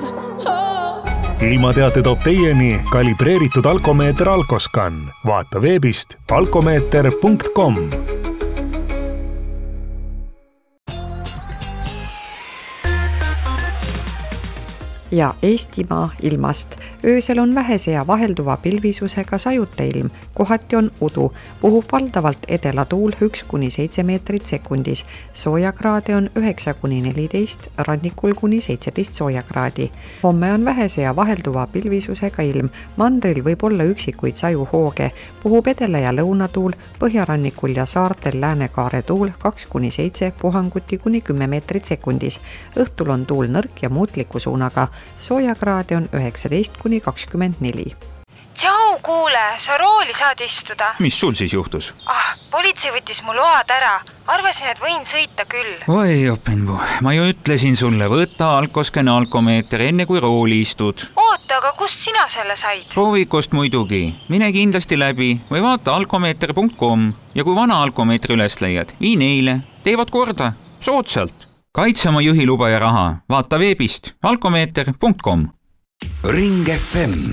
ilmateate toob teieni kalibreeritud alkomeeter Alkoscan. Vaata veebist alkomeeter.com. Ja Eestimaa ilmast. Öösel on vähese ja vahelduva pilvisusega sajuta ilm. Kohati on udu. Puhub valdavalt edelatuul 1-7 meetrit sekundis. Soojakraade on 9-14, rannikul kuni 17 soojakraadi. Homme on vähese ja vahelduva pilvisusega ilm. Mandril võib olla üksikuid sajuhooge. Puhub edela- ja lõunatuul, põhjarannikul ja saartel läänekaare tuul 2-7, puhanguti kuni 10 meetrit sekundis. Õhtul on tuul nõrk ja muutliku suunaga. Soojakraade on 19-24. Tšau, kuule, sa rooli saad istuda. Mis sul siis juhtus? Politsei võttis mu load ära. Arvasin, et võin sõita küll. Oi, Openbu, ma ju ütlesin sulle, võta Alkoscan alkomeeter enne kui rooli istud. Oota, aga kust sina selle said? Proovikust muidugi. Mine kindlasti läbi või vaata alkomeeter.com ja kui vana alkomeetri üles leiad, vii neile. Teevad korda. Soodsalt. Kaitse oma juhiluba ja raha. Vaata veebist alkomeeter.com. Ring FM